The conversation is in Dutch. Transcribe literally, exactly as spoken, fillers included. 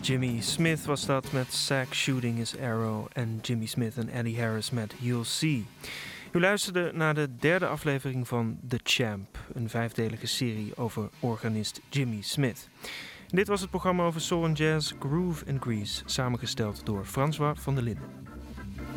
Jimmy Smith was dat met Zack Shooting His Arrow en Jimmy Smith en Eddie Harris met You'll See. U luisterde naar de derde aflevering van The Champ, een vijfdelige serie over organist Jimmy Smith. Dit was het programma over soul en jazz, Groove and Grease, samengesteld door François van der Linden.